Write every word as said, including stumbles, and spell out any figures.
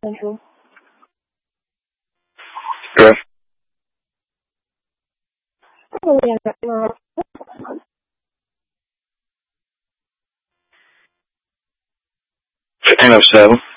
Central. Good. Oh, yeah, that- no. fifteen oh seven.